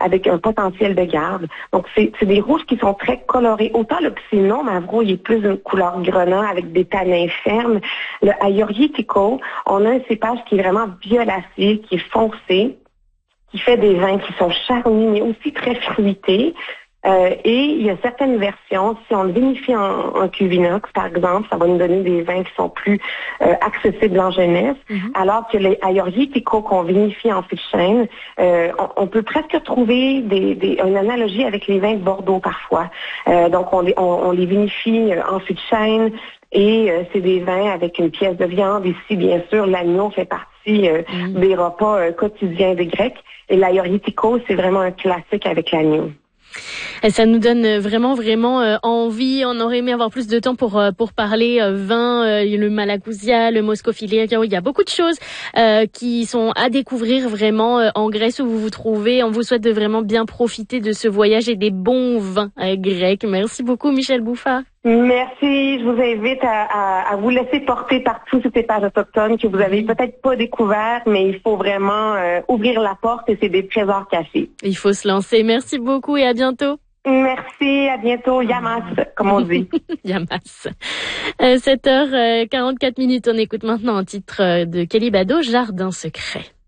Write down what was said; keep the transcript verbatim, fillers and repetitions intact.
avec un potentiel de garde. Donc, c'est, c'est des rouges qui sont très colorés. Autant le Xynon Mavro, il est plus d'une couleur grenat avec des tanins fermes. Le Ayurvedico, on a un cépage qui est vraiment violacé, qui est foncé, qui fait des vins qui sont charnus, mais aussi très fruités. Euh, et il y a certaines versions, si on le vinifie en, en cuvinox, par exemple, ça va nous donner des vins qui sont plus euh, accessibles en jeunesse, mm-hmm. alors que les Ayurvedico qu'on vinifie en fût de chêne, euh, on, on peut presque trouver des, des, une analogie avec les vins de Bordeaux parfois. Euh, donc, on les, on, on les vinifie en fût de chêne et euh, c'est des vins avec une pièce de viande. Ici, bien sûr, l'agneau fait partie euh, mm. des repas euh, quotidiens des Grecs. Et l'Ayurvedico, c'est vraiment un classique avec l'agneau. Et ça nous donne vraiment, vraiment euh, envie. On aurait aimé avoir plus de temps pour euh, pour parler euh, vin, euh, le Malagousia, le Moscofilé. Il y a beaucoup de choses euh, qui sont à découvrir vraiment euh, en Grèce où vous vous trouvez. On vous souhaite de vraiment bien profiter de ce voyage et des bons vins euh, grecs. Merci beaucoup, Michèle Bouffard. Merci. Je vous invite à, à, à vous laisser porter par tous ces cépages autochtones que vous avez peut-être pas découverts, mais il faut vraiment euh, ouvrir la porte et c'est des trésors cachés. Il faut se lancer. Merci beaucoup et à bientôt. Merci, à bientôt. Yamas, comme on dit. Yamas. Euh, sept heures quarante-quatre minutes, on écoute maintenant un titre de Kelly Bado, Jardin secret.